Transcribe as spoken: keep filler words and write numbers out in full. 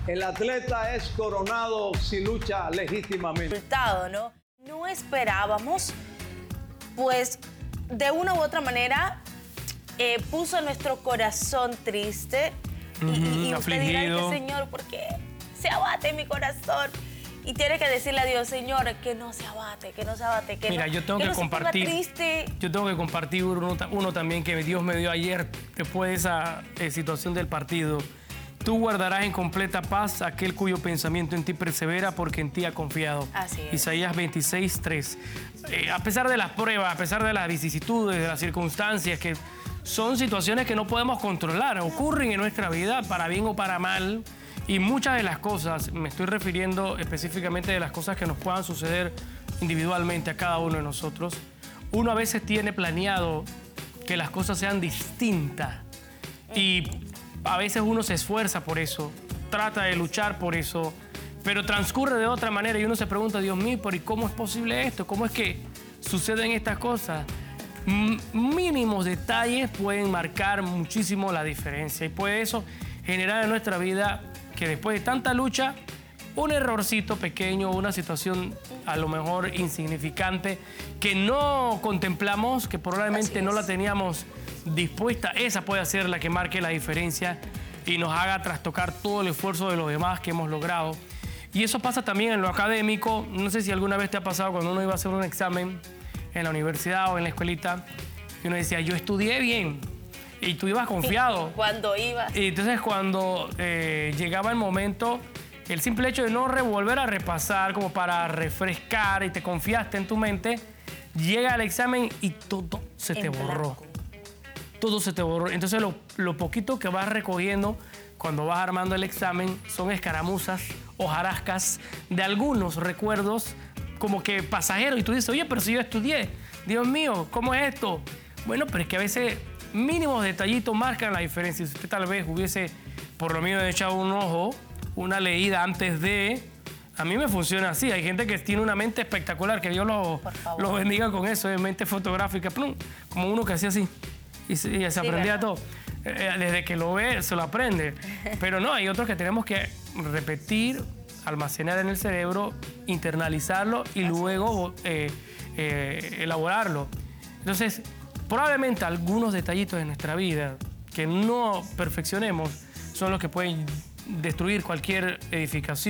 El atleta es coronado si lucha legítimamente. Resultado, ¿no? No esperábamos, pues, de una u otra manera, eh, puso nuestro corazón triste. Y, Uh-huh, y, y usted dirá, afligido. Señor, ¿por qué se abate mi corazón? Y tiene que decirle a Dios, Señor, que no se abate, que no se abate, que Mira, no, yo tengo que que no compartir. se ponga triste. Yo tengo que compartir uno, uno también que Dios me dio ayer después de esa eh, situación del partido. Tú guardarás en completa paz aquel cuyo pensamiento en ti persevera porque en ti ha confiado. Así es. Isaías veintiséis, tres. Eh, a pesar de las pruebas, a pesar de las vicisitudes, de las circunstancias, que son situaciones que no podemos controlar, ocurren en nuestra vida para bien o para mal. Y muchas de las cosas, me estoy refiriendo específicamente de las cosas que nos puedan suceder individualmente a cada uno de nosotros. Uno a veces tiene planeado que las cosas sean distintas y a veces uno se esfuerza por eso, trata de luchar por eso, pero transcurre de otra manera y uno se pregunta, Dios mío, ¿pero y cómo es posible esto? ¿Cómo es que suceden estas cosas? M- mínimos detalles pueden marcar muchísimo la diferencia y puede eso generar en nuestra vida que después de tanta lucha, un errorcito pequeño, una situación a lo mejor insignificante que no contemplamos, que probablemente no la teníamos dispuesta, esa puede ser la que marque la diferencia y nos haga trastocar todo el esfuerzo de los demás que hemos logrado. Y eso pasa también en lo académico. No sé si alguna vez te ha pasado cuando uno iba a hacer un examen en la universidad o en la escuelita y uno decía, yo estudié bien. Y tú ibas confiado. Cuando iba. Y entonces cuando eh, llegaba el momento, el simple hecho de no revolver a repasar, como para refrescar y te confiaste en tu mente, llega el examen y todo se te En borró. blanco. Todo se te borró. Entonces lo, lo poquito que vas recogiendo cuando vas armando el examen son escaramuzas, hojarascas de algunos recuerdos como que pasajeros. Y tú dices, oye, pero si yo estudié, Dios mío, ¿cómo es esto? Bueno, pero es que a veces mínimos detallitos marcan la diferencia. Si usted tal vez hubiese, por lo menos, echado un ojo, una leída antes de... A mí me funciona así. Hay gente que tiene una mente espectacular, que Dios los lo bendiga con eso, de mente fotográfica, plum, como uno que hacía así. Y se, y se Sí, aprendía ¿verdad? todo. Eh, desde que lo ve, se lo aprende. Pero no, hay otros que tenemos que repetir, almacenar en el cerebro, internalizarlo y luego eh, eh, elaborarlo. Entonces, probablemente algunos detallitos de nuestra vida que no perfeccionemos son los que pueden destruir cualquier edificación.